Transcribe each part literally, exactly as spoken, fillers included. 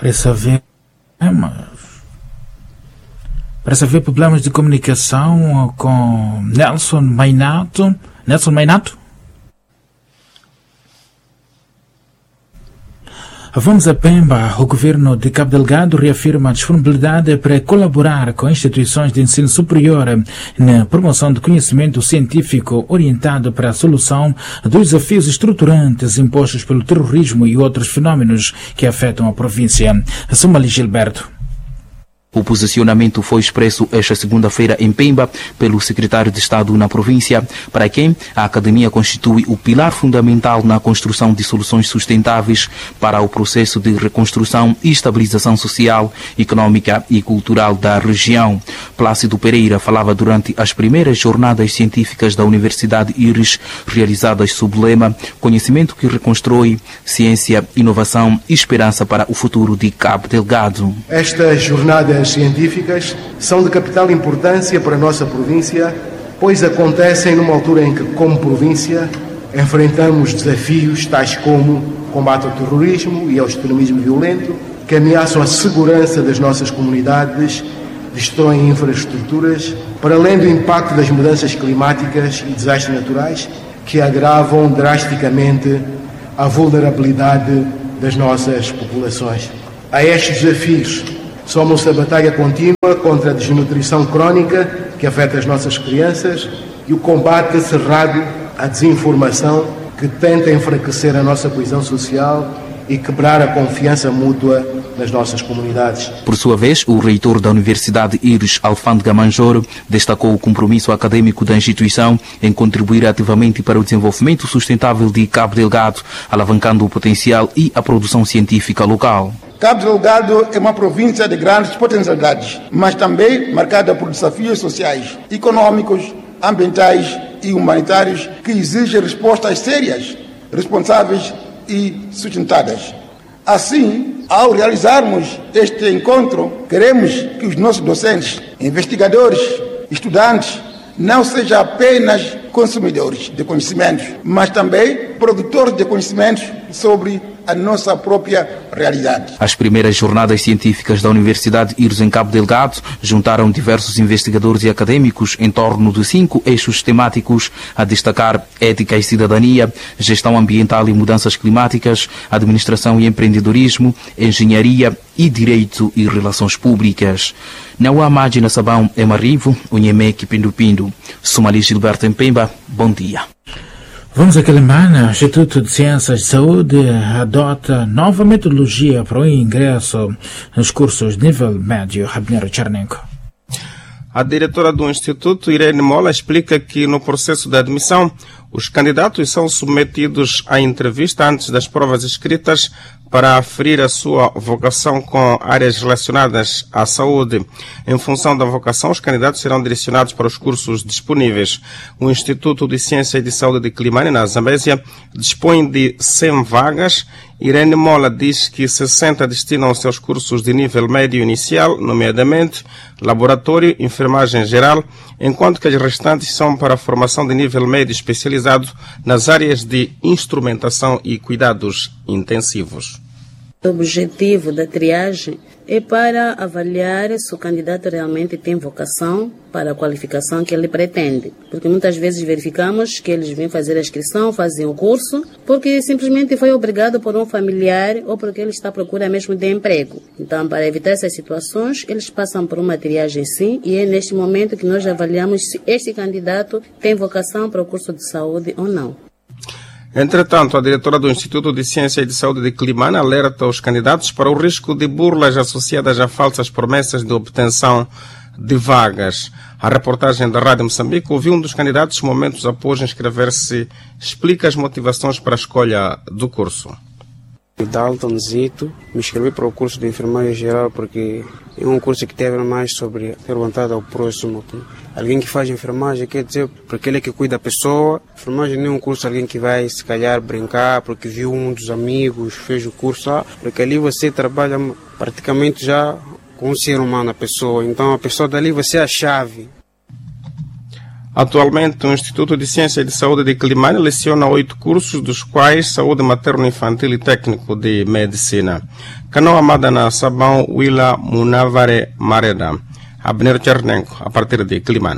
Parece haver, é, mas, parece haver problemas de comunicação com Nelson Mainato. Nelson Mainato? Vamos a Pemba. O governo de Cabo Delgado reafirma a disponibilidade para colaborar com instituições de ensino superior na promoção de conhecimento científico orientado para a solução dos desafios estruturantes impostos pelo terrorismo e outros fenômenos que afetam a província. Somali Gilberto. O posicionamento foi expresso esta segunda-feira em Pemba pelo secretário de Estado na província, para quem a academia constitui o pilar fundamental na construção de soluções sustentáveis para o processo de reconstrução e estabilização social, econômica e cultural da região. Plácido Pereira falava durante as primeiras jornadas científicas da Universidade Íris, realizadas sob o lema Conhecimento que reconstrói, ciência, inovação e esperança para o futuro de Cabo Delgado. Estas jornadas científicas são de capital importância para a nossa província, pois acontecem numa altura em que, como província, enfrentamos desafios tais como o combate ao terrorismo e ao extremismo violento, que ameaçam a segurança das nossas comunidades, destroem infraestruturas, para além do impacto das mudanças climáticas e desastres naturais, que agravam drasticamente a vulnerabilidade das nossas populações. A estes desafios soma-se a batalha contínua contra a desnutrição crónica que afeta as nossas crianças e o combate cerrado à desinformação que tenta enfraquecer a nossa coesão social e quebrar a confiança mútua nas nossas comunidades. Por sua vez, o reitor da Universidade Íris, Alfândega Manjoro, destacou o compromisso acadêmico da instituição em contribuir ativamente para o desenvolvimento sustentável de Cabo Delgado, alavancando o potencial e a produção científica local. Cabo Delgado é uma província de grandes potencialidades, mas também marcada por desafios sociais, econômicos, ambientais e humanitários que exigem respostas sérias, responsáveis e sustentadas. Assim, ao realizarmos este encontro, queremos que os nossos docentes, investigadores, estudantes, não sejam apenas consumidores de conhecimentos, mas também produtores de conhecimentos sobre a nossa própria realidade. As primeiras jornadas científicas da Universidade Íris em Cabo Delgado juntaram diversos investigadores e acadêmicos em torno de cinco eixos temáticos, a destacar ética e cidadania, gestão ambiental e mudanças climáticas, administração e empreendedorismo, engenharia e direito e relações públicas. Não há mágica sabão em Marivo, Unhemeque Pindupindo. Somali Gilberto em Pemba, bom dia. Vamos a Quelimane. O Instituto de Ciências de Saúde adota nova metodologia para o ingresso nos cursos de nível médio. Rabner Chernenko. A diretora do Instituto, Irene Mola, explica que no processo de admissão, os candidatos são submetidos à entrevista antes das provas escritas para aferir a sua vocação com áreas relacionadas à saúde. Em função da vocação, os candidatos serão direcionados para os cursos disponíveis. O Instituto de Ciência e de Saúde de Quelimane, na Zambésia, dispõe de cem vagas. Irene Mola diz que sessenta destinam seus cursos de nível médio inicial, nomeadamente laboratório e enfermagem geral, enquanto que as restantes são para a formação de nível médio especializado nas áreas de instrumentação e cuidados intensivos. O objetivo da triagem é para avaliar se o candidato realmente tem vocação para a qualificação que ele pretende. Porque muitas vezes verificamos que eles vêm fazer a inscrição, fazem o curso, porque simplesmente foi obrigado por um familiar ou porque ele está à procura mesmo de emprego. Então, para evitar essas situações, eles passam por uma triagem sim, e é neste momento que nós avaliamos se este candidato tem vocação para o curso de saúde ou não. Entretanto, a diretora do Instituto de Ciência e de Saúde de Quelimane alerta os candidatos para o risco de burlas associadas a falsas promessas de obtenção de vagas. A reportagem da Rádio Moçambique ouviu um dos candidatos momentos após inscrever-se, explica as motivações para a escolha do curso. Dalton Zito, me inscrevi para o curso de enfermagem geral porque é um curso que teve mais sobre ter vontade ao próximo. Alguém que faz enfermagem quer dizer porque ele é que cuida da pessoa. Enfermagem não é um curso alguém que vai se calhar brincar porque viu um dos amigos, fez o curso, ah, porque ali você trabalha praticamente já com um ser humano, a pessoa. Então a pessoa dali você é a chave. Atualmente, o Instituto de Ciência e de Saúde de Quelimane leciona oito cursos, dos quais Saúde Materno-Infantil e Técnico de Medicina. Canoa Amada na Sabão, Willa Munavare Mareda. Abner Chernenko, a partir de Quelimane.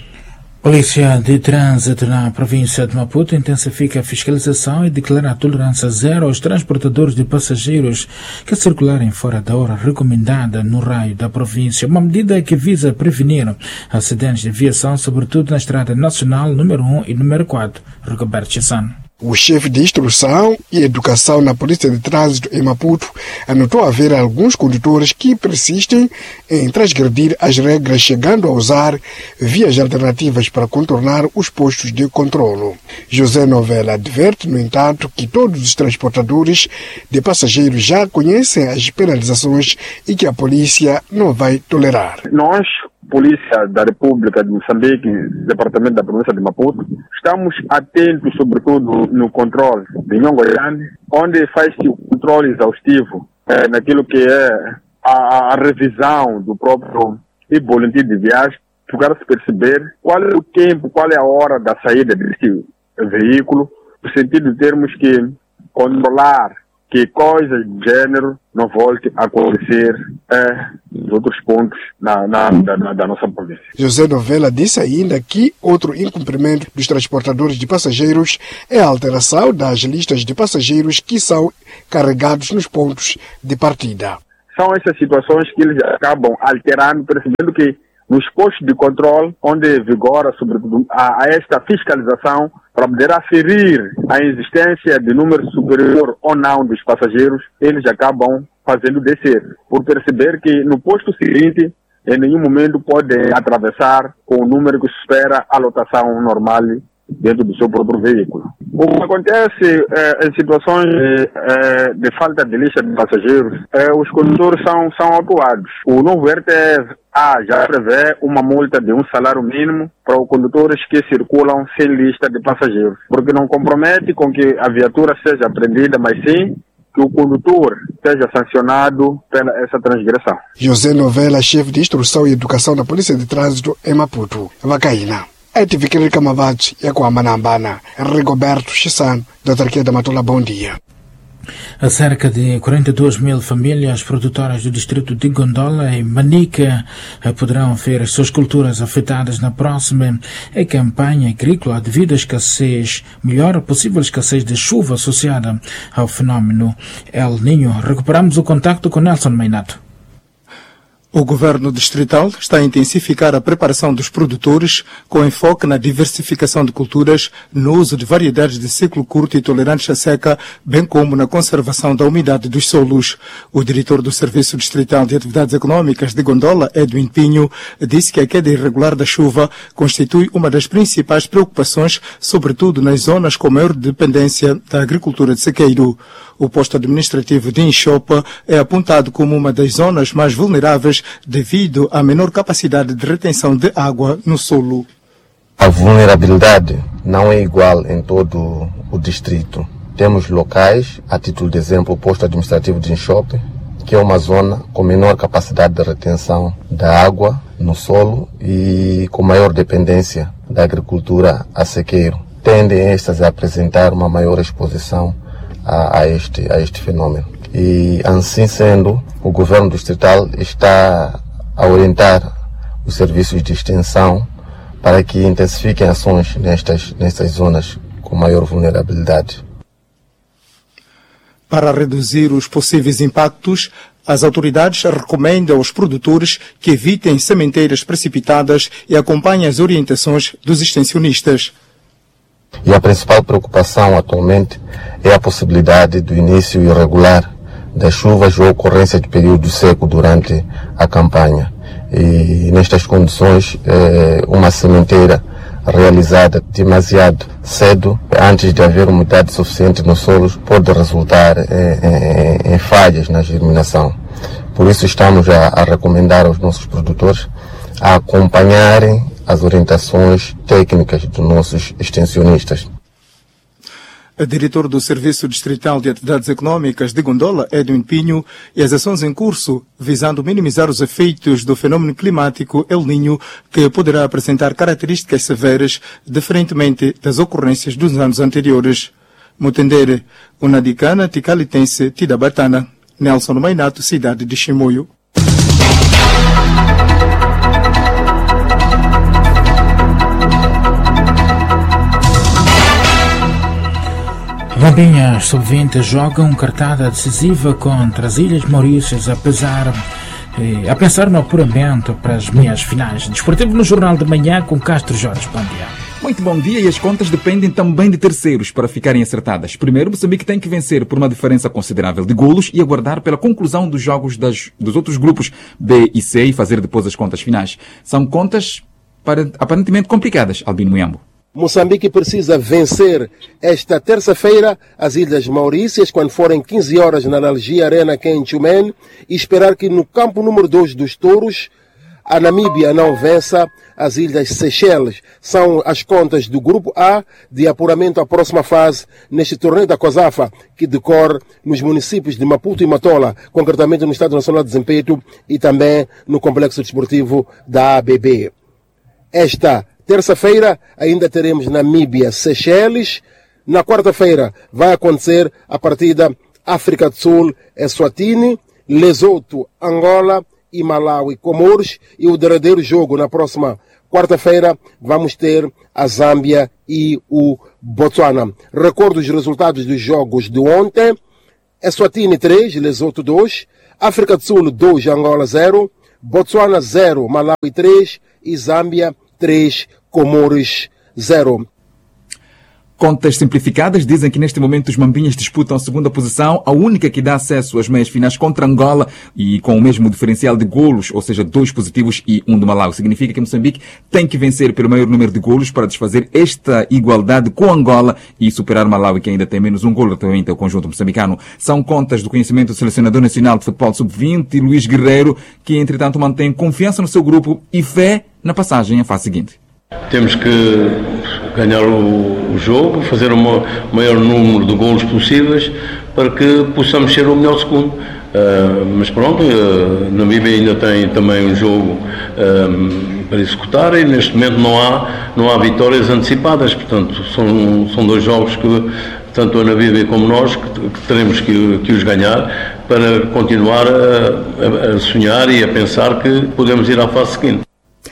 Polícia de Trânsito na província de Maputo intensifica a fiscalização e declara tolerância zero aos transportadores de passageiros que circularem fora da hora recomendada no raio da província, uma medida que visa prevenir acidentes de aviação, sobretudo na estrada nacional número um e número quatro. Rigoberto Chissano. O chefe de Instrução e Educação na Polícia de Trânsito em Maputo anotou haver alguns condutores que persistem em transgredir as regras, chegando a usar vias alternativas para contornar os postos de controlo. José Novella adverte, no entanto, que todos os transportadores de passageiros já conhecem as penalizações e que a polícia não vai tolerar. Nós, Polícia da República de Moçambique, Departamento da Província de Maputo, estamos atentos, sobretudo, no controle de Nhongoyane, onde faz-se o controle exaustivo é, naquilo que é a, a revisão do próprio boletim de viagem, para se perceber qual é o tempo, qual é a hora da saída desse veículo, no sentido de termos que controlar que coisas de gênero não volte a acontecer é, nos outros pontos na, na, na, da nossa província. José Novella disse ainda que outro incumprimento dos transportadores de passageiros é a alteração das listas de passageiros que são carregados nos pontos de partida. São essas situações que eles acabam alterando, percebendo que nos postos de controle, onde vigora, sobretudo, a, a esta fiscalização, para poder aferir a existência de número superior ou não dos passageiros, eles acabam fazendo descer, por perceber que no posto seguinte, em nenhum momento podem atravessar com o número que supera a lotação normal dentro do seu próprio veículo. O que acontece é, em situações de, é, de falta de lista de passageiros, é, os condutores são, são autuados. O novo R T A já prevê uma multa de um salário mínimo para os condutores que circulam sem lista de passageiros, porque não compromete com que a viatura seja apreendida, mas sim que o condutor seja sancionado pela essa transgressão. José Novella, chefe de Instrução e Educação da Polícia de Trânsito em Maputo, Vacaína. É Tivikiri Kamavati, é com a Manambana, Rigoberto Chissano, da Autarquia da Matola. Bom dia. A cerca de quarenta e duas mil famílias produtoras do distrito de Gondola e Manica poderão ver as suas culturas afetadas na próxima campanha agrícola devido à escassez, melhor possível escassez de chuva associada ao fenômeno El Niño. Recuperamos o contacto com Nelson Meinato. O governo distrital está a intensificar a preparação dos produtores com enfoque na diversificação de culturas, no uso de variedades de ciclo curto e tolerantes à seca, bem como na conservação da umidade dos solos. O diretor do Serviço Distrital de Atividades Econômicas de Gondola, Edwin Pinho, disse que a queda irregular da chuva constitui uma das principais preocupações, sobretudo nas zonas com maior dependência da agricultura de sequeiro. O posto administrativo de Inchopa é apontado como uma das zonas mais vulneráveis devido à menor capacidade de retenção de água no solo. A vulnerabilidade não é igual em todo o distrito. Temos locais, a título de exemplo, o posto administrativo de Inchope, que é uma zona com menor capacidade de retenção da água no solo e com maior dependência da agricultura a sequeiro. Tendem estas a apresentar uma maior exposição a, a, este, a este fenômeno. E, assim sendo, o governo distrital está a orientar os serviços de extensão para que intensifiquem ações nestas, nestas zonas com maior vulnerabilidade. Para reduzir os possíveis impactos, as autoridades recomendam aos produtores que evitem sementeiras precipitadas e acompanhem as orientações dos extensionistas. E a principal preocupação atualmente é a possibilidade do início irregular das chuvas ou ocorrência de período seco durante a campanha. E nestas condições, eh, uma sementeira realizada demasiado cedo, antes de haver umidade suficiente nos solos, pode resultar em, em, em falhas na germinação. Por isso estamos a, a recomendar aos nossos produtores a acompanharem as orientações técnicas dos nossos extensionistas. O diretor do Serviço Distrital de Atividades Econômicas de Gondola, Edwin Pinho, e as ações em curso visando minimizar os efeitos do fenômeno climático El Niño, que poderá apresentar características severas, diferentemente das ocorrências dos anos anteriores. Mutendere, Unadicana, Ticalitense, Tidabatana, Nelson Mainato, cidade de Chimoio. Mambinhas sub vinte jogam cartada decisiva contra as Ilhas Maurícias, apesar eh, a pensar no apuramento para as meias finais. Desportivo no Jornal de Manhã com Castro Jorge. Bom dia. Muito bom dia, e as contas dependem também de terceiros para ficarem acertadas. Primeiro, Moçambique tem que vencer por uma diferença considerável de golos e aguardar pela conclusão dos jogos das, dos outros grupos B e C e fazer depois as contas finais. São contas para, aparentemente complicadas, Albino Muyambo. Moçambique precisa vencer esta terça-feira as Ilhas Maurícias, quando forem quinze horas na Algia Arena aqui em Tchumene, e esperar que no campo número dois dos Touros a Namíbia não vença as Ilhas Seychelles. São as contas do Grupo A de apuramento à próxima fase neste torneio da COSAFA, que decorre nos municípios de Maputo e Matola, concretamente no Estado Nacional de Desempenho e também no Complexo Desportivo da A B B. Esta terça-feira ainda teremos Namíbia, Seychelles. Na quarta-feira vai acontecer a partida África do Sul, Eswatini, Lesoto, Angola e Malawi, Comores. E o derradeiro jogo na próxima quarta-feira vamos ter a Zâmbia e o Botsuana. Recordo os resultados dos jogos de ontem. Eswatini três, Lesoto dois, África do Sul dois, Angola zero, Botsuana zero, Malawi três e Zâmbia três, Comores zero. Contas simplificadas dizem que neste momento os Mambinhas disputam a segunda posição, a única que dá acesso às meias finais contra Angola, e com o mesmo diferencial de golos, ou seja, dois positivos e um do Malawi. Significa que Moçambique tem que vencer pelo maior número de golos para desfazer esta igualdade com Angola e superar Malawi, que ainda tem menos um golo relativamente ao conjunto moçambicano. São contas do conhecimento do selecionador nacional de futebol sub vinte, Luís Guerreiro, que entretanto mantém confiança no seu grupo e fé na passagem à fase seguinte. Temos que ganhar o, o jogo, fazer o maior número de golos possíveis para que possamos ser o melhor segundo. Uh, mas pronto, uh, Namíbia ainda tem também um jogo uh, para executar e neste momento não há, não há vitórias antecipadas. Portanto, são, são dois jogos que tanto a Namíbia como nós que, que teremos que, que os ganhar para continuar a, a, a sonhar e a pensar que podemos ir à fase seguinte.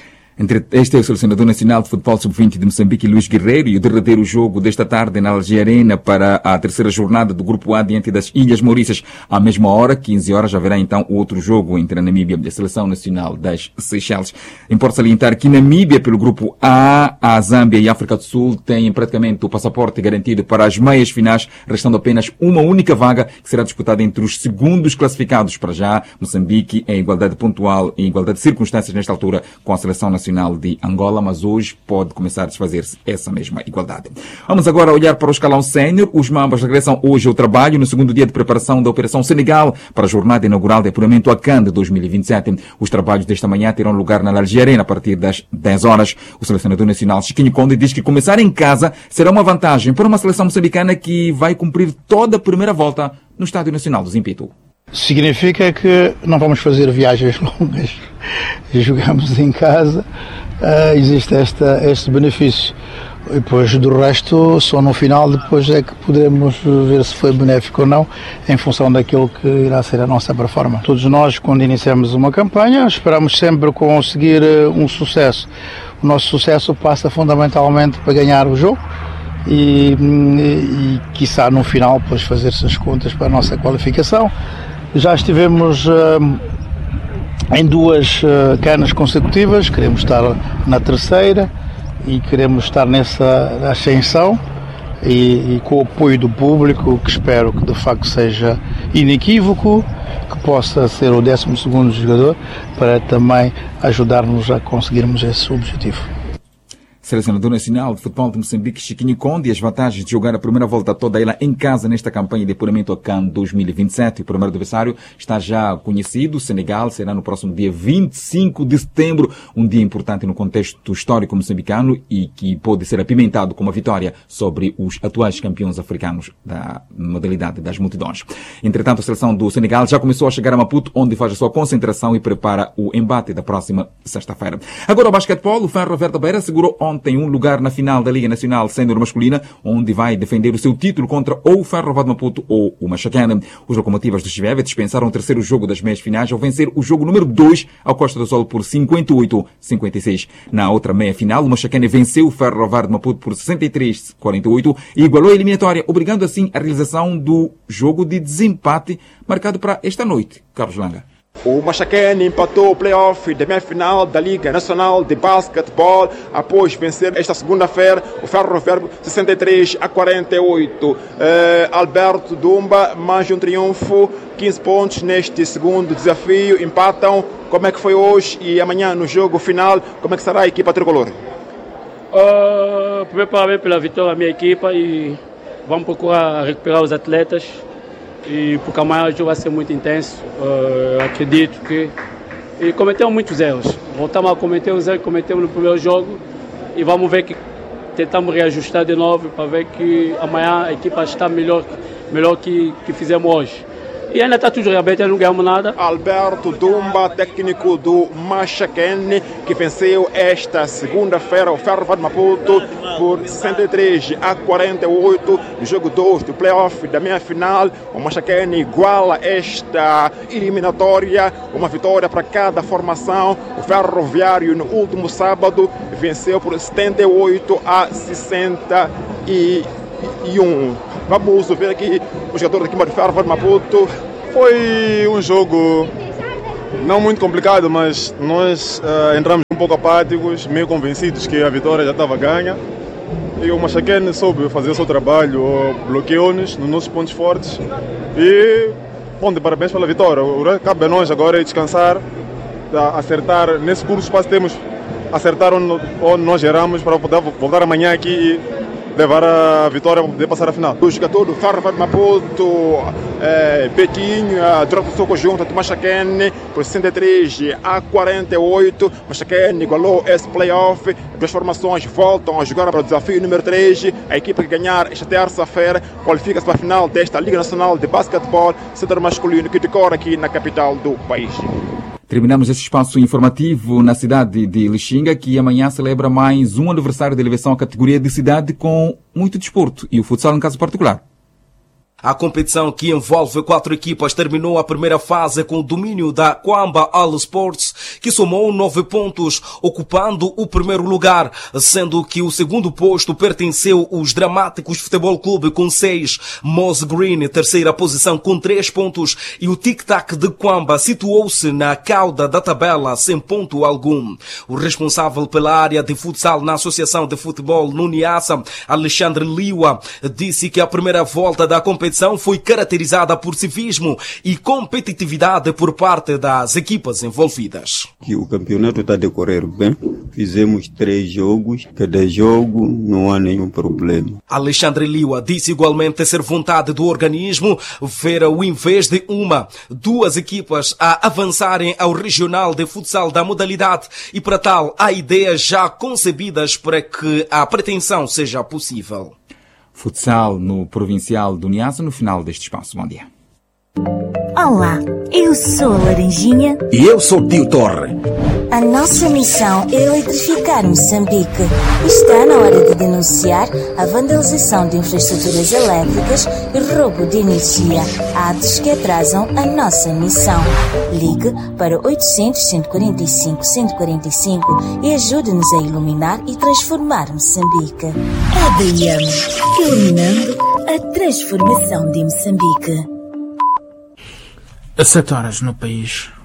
Este é o selecionador nacional de futebol sub vinte de Moçambique, Luís Guerreiro, e o derradeiro jogo desta tarde na Algia Arena para a terceira jornada do Grupo A diante das Ilhas Maurícias. À mesma hora, quinze horas, haverá então outro jogo entre a Namíbia e a Seleção Nacional das Seychelles. Importa salientar que Namíbia, pelo Grupo A, a Zâmbia e a África do Sul têm praticamente o passaporte garantido para as meias finais, restando apenas uma única vaga que será disputada entre os segundos classificados. Para já, Moçambique em igualdade pontual e igualdade de circunstâncias nesta altura com a Seleção Nacional de Angola, mas hoje pode começar a desfazer-se essa mesma igualdade. Vamos agora olhar para o escalão sénior. Os Mambas regressam hoje ao trabalho no segundo dia de preparação da Operação Senegal para a jornada inaugural de apuramento a CAN de dois mil e vinte e sete. Os trabalhos desta manhã terão lugar na Algia Arena a partir das dez horas. O selecionador nacional Chiquinho Conde diz que começar em casa será uma vantagem para uma seleção moçambicana que vai cumprir toda a primeira volta no Estádio Nacional do Zimpeto. Significa que não vamos fazer viagens longas, jogamos em casa, uh, existe esta, este benefício. E depois do resto, só no final depois é que poderemos ver se foi benéfico ou não, em função daquilo que irá ser a nossa performance. Todos nós, quando iniciamos uma campanha, esperamos sempre conseguir um sucesso. O nosso sucesso passa fundamentalmente para ganhar o jogo e, e, e quiçá no final depois fazer-se as contas para a nossa qualificação. Já estivemos uh, em duas uh, canas consecutivas, queremos estar na terceira e queremos estar nessa ascensão e, e com o apoio do público, que espero que de facto seja inequívoco, que possa ser o décimo segundo jogador para também ajudar-nos a conseguirmos esse objetivo. Selecionador nacional de futebol de Moçambique, Chiquinho Conde, e as vantagens de jogar a primeira volta toda ela em casa nesta campanha de apuramento a CAN dois mil e vinte e sete. O primeiro adversário está já conhecido. O Senegal será no próximo dia vinte e cinco de setembro, um dia importante no contexto histórico moçambicano e que pode ser apimentado com uma vitória sobre os atuais campeões africanos da modalidade das multidões. Entretanto, a seleção do Senegal já começou a chegar a Maputo, onde faz a sua concentração e prepara o embate da próxima sexta-feira. Agora o basquetebol, o Ferroviário Beira segurou ontem tem um lugar na final da Liga Nacional Sénior Masculina, onde vai defender o seu título contra ou o Ferroviário de Maputo ou o Machacana. Os locomotivas do Chiveve dispensaram o terceiro jogo das meias finais ao vencer o jogo número dois ao Costa do Sol por cinquenta e oito a cinquenta e seis. Na outra meia final, o Machacana venceu o Ferroviário de Maputo por sessenta e três a quarenta e oito e igualou a eliminatória, obrigando assim a realização do jogo de desempate marcado para esta noite. Carlos Langa. O Machacane empatou o play-off da meia-final da Liga Nacional de Basquetebol após vencer esta segunda-feira o Ferroviário sessenta e três a quarenta e oito. Uh, Alberto Dumba manja um triunfo, quinze pontos neste segundo desafio, empatam. Como é que foi hoje e amanhã no jogo final, como é que será a equipa tricolor? Uh, primeiro parabéns pela vitória da minha equipa e vamos procurar recuperar os atletas. E porque amanhã o jogo vai ser muito intenso, uh, acredito que... E cometemos muitos erros. Voltamos a cometer os erros que cometemos no primeiro jogo e vamos ver que tentamos reajustar de novo para ver que amanhã a equipa está melhor, melhor que, que fizemos hoje. E ainda está tudo reaberto, não ganhamos nada. Alberto Dumba, técnico do Machacane, que venceu esta segunda-feira o Ferroviário de Maputo por sessenta e três a quarenta e oito no jogo dois do play-off da meia-final. O Machacane iguala esta eliminatória, uma vitória para cada formação. O Ferroviário no último sábado venceu por setenta e oito a sessenta e um. Vamos ver aqui o jogador da equipe do Ferroviário de Maputo. Foi um jogo não muito complicado, mas nós uh, entramos um pouco apáticos, meio convencidos que a vitória já estava ganha. E o Machacane soube fazer o seu trabalho, bloqueou-nos nos nossos pontos fortes. E, bom, de parabéns pela vitória. Cabe a nós agora descansar, acertar. Nesse curto espaço temos acertar onde, onde nós geramos para poder voltar amanhã aqui e levar a vitória para poder passar a final. O jogador do Ferroviário de Maputo, é, Betinho, troca o seu conjunto do Machacane por sessenta e três a quarenta e oito. Machacane igualou esse play-off. Duas formações voltam a jogar para o desafio número três. A equipa que ganhar esta terça-feira qualifica-se para a final desta Liga Nacional de Basquetebol Sénior Masculino, que decorre aqui na capital do país. Terminamos este espaço informativo na cidade de Lixinga, que amanhã celebra mais um aniversário de elevação à categoria de cidade com muito desporto e o futsal em caso particular. A competição, que envolve quatro equipas, terminou a primeira fase com o domínio da Kwamba All Sports, que somou nove pontos, ocupando o primeiro lugar, sendo que o segundo posto pertenceu aos Dramáticos Futebol Clube com seis, Moss Green, terceira posição com três pontos, e o Tic Tac de Kwamba situou-se na cauda da tabela sem ponto algum. O responsável pela área de futsal na Associação de Futebol no Niassa, Alexandre Liwa, disse que a primeira volta da competição foi caracterizada por civismo e competitividade por parte das equipas envolvidas. O campeonato está a decorrer bem. Fizemos três jogos. Cada jogo não há nenhum problema. Alexandre Liwa disse igualmente ser vontade do organismo ver o invés de uma, duas equipas a avançarem ao regional de futsal da modalidade e para tal há ideias já concebidas para que a pretensão seja possível. Futsal no Provincial do Niassa no final deste espaço. Bom dia. Olá, eu sou a Laranjinha. E eu sou o Tio Torre. A nossa missão é eletrificar Moçambique. Está na hora de denunciar a vandalização de infraestruturas elétricas e roubo de energia, atos que atrasam a nossa missão. Ligue para oitocentos, cento e quarenta e cinco, cento e quarenta e cinco e ajude-nos a iluminar e transformar Moçambique. A D M, iluminando a transformação de Moçambique. Sete horas no país.